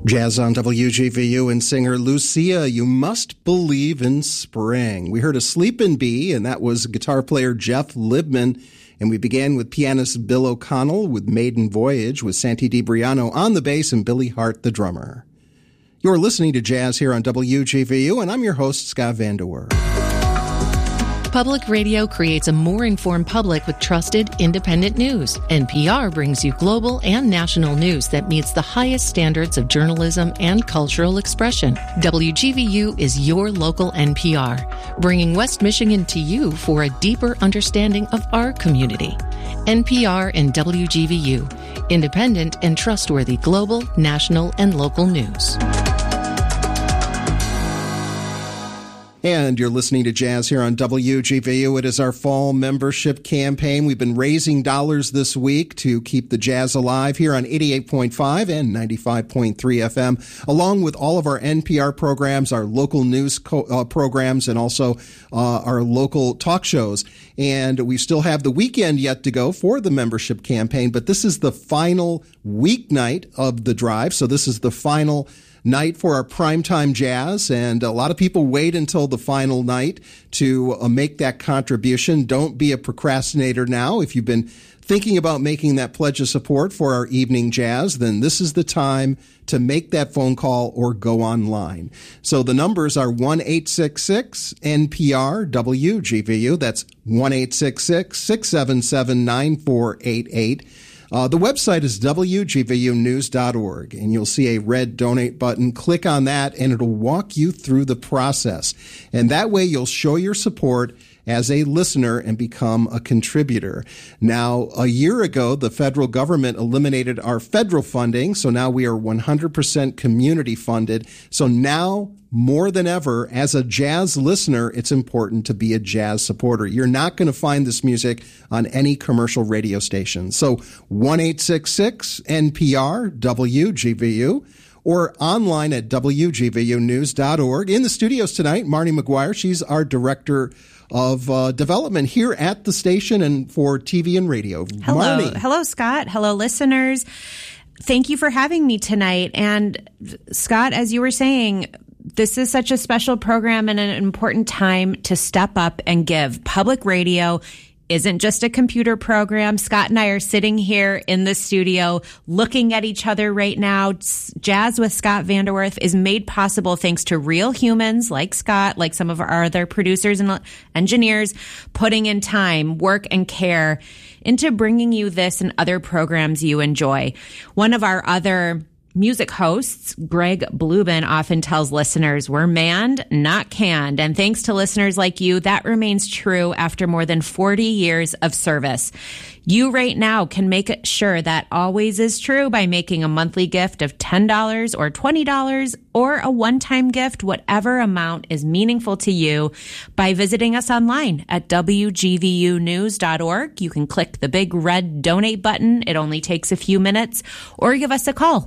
Jazz on WGVU and singer Lucia, You Must Believe in Spring. We heard a Sleepin' Bee, and that was guitar player Jeff Libman. And we began with pianist Bill O'Connell with Maiden Voyage, with Santi DiBriano on the bass and Billy Hart the drummer. You're listening to Jazz here on WGVU, and I'm your host, Scott Vandewer. Public radio creates a more informed public with trusted, independent news. NPR brings you global and national news that meets the highest standards of journalism and cultural expression. WGVU is your local NPR, bringing West Michigan to you for a deeper understanding of our community. NPR and WGVU, independent and trustworthy global, national, and local news. And you're listening to Jazz here on WGVU. It is our fall membership campaign. We've been raising dollars this week to keep the jazz alive here on 88.5 and 95.3 FM, along with all of our NPR programs, our local news programs, and also our local talk shows. And we still have the weekend yet to go for the membership campaign, but this is the final weeknight of the drive. So this is the final night for our primetime jazz, and a lot of people wait until the final night to make that contribution. Don't be a procrastinator now. If you've been thinking about making that pledge of support for our evening jazz, then this is the time to make that phone call or go online. So the numbers are 1-866-NPR-WGVU. That's 1-866-677-9488. The website is WGVUnews.org, and you'll see a red donate button. Click on that, and it'll walk you through the process. And that way you'll show your support as a listener and become a contributor. Now, a year ago, the federal government eliminated our federal funding, so now we are 100% community funded. So now, more than ever, as a jazz listener, it's important to be a jazz supporter. You're not going to find this music on any commercial radio station. So 1-866-NPR-WGVU or online at WGVUnews.org. In the studios tonight, Marnie McGuire. She's our director of development here at the station and for TV and radio. Hello. Marnie. Hello, Scott. Hello, listeners. Thank you for having me tonight. And Scott, as you were saying, this is such a special program and an important time to step up and give. Public radio isn't just a computer program. Scott and I are sitting here in the studio looking at each other right now. Jazz with Scott Vanderwerf is made possible thanks to real humans like Scott, like some of our other producers and engineers, putting in time, work, and care into bringing you this and other programs you enjoy. One of our other music hosts, Greg Blubin, often tells listeners, we're manned, not canned. And thanks to listeners like you, that remains true after more than 40 years of service. You right now can make it sure that always is true by making a monthly gift of $10 or $20 or a one-time gift, whatever amount is meaningful to you, by visiting us online at WGVUnews.org. You can click the big red donate button. It only takes a few minutes, or give us a call,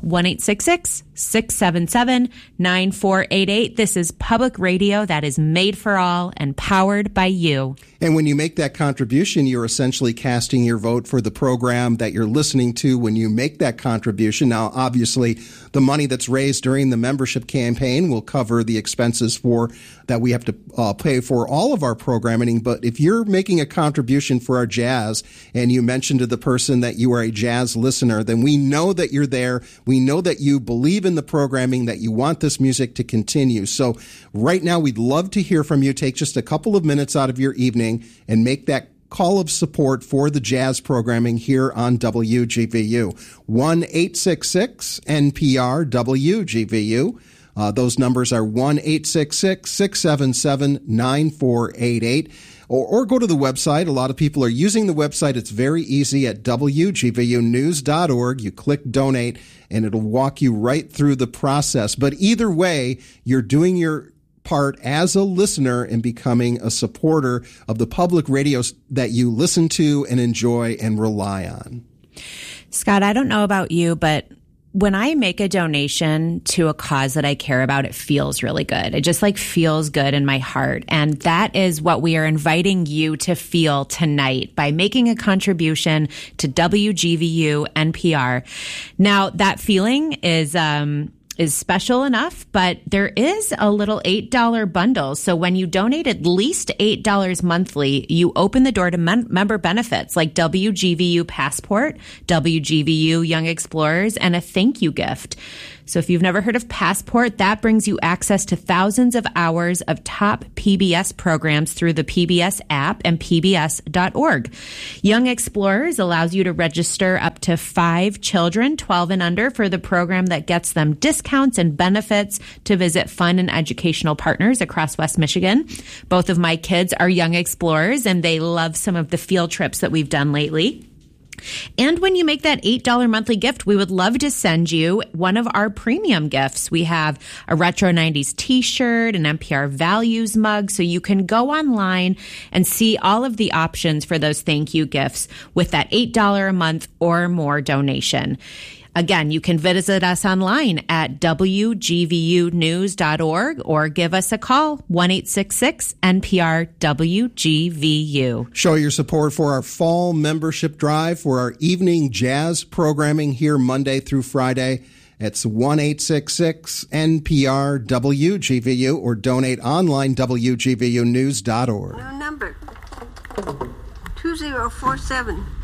1-866-677-9488. This is public radio that is made for all and powered by you. And when you make that contribution, you're essentially casting your vote for the program that you're listening to when you make that contribution. Now, obviously, the money that's raised during the membership campaign will cover the expenses for that we have to pay for all of our programming. But if you're making a contribution for our jazz and you mention to the person that you are a jazz listener, then we know that you're there. We know that you believe in the programming, that you want this music to continue. So right now, we'd love to hear from you. Take just a couple of minutes out of your evening and make that call of support for the jazz programming here on WGVU. 1-866-NPR-WGVU. Those numbers are 1-866-677-9488. Or go to the website. A lot of people are using the website. It's very easy at WGVUnews.org. You click donate, and it'll walk you right through the process. But either way, you're doing your part as a listener and becoming a supporter of the public radio that you listen to and enjoy and rely on. Scott, I don't know about you, but when I make a donation to a cause that I care about, it feels really good. It just feels good in my heart. And that is what we are inviting you to feel tonight by making a contribution to WGVU NPR. Now, that feeling is is special enough, but there is a little $8 bundle. So when you donate at least $8 monthly, you open the door to member benefits like WGVU Passport, WGVU Young Explorers, and a thank you gift. So if you've never heard of Passport, that brings you access to thousands of hours of top PBS programs through the PBS app and pbs.org. Young Explorers allows you to register up to 5 children, 12 and under, for the program that gets them discounts and benefits to visit fun and educational partners across West Michigan. Both of my kids are Young Explorers, and they love some of the field trips that we've done lately. And when you make that $8 monthly gift, we would love to send you one of our premium gifts. We have a Retro 90s t-shirt, an NPR Values mug, so you can go online and see all of the options for those thank you gifts with that $8 a month or more donation. Again, you can visit us online at WGVUnews.org or give us a call, 1-866-NPR-WGVU. Show your support for our fall membership drive for our evening jazz programming here Monday through Friday. It's 1-866-NPR-WGVU or donate online, WGVUnews.org. New number, 2047.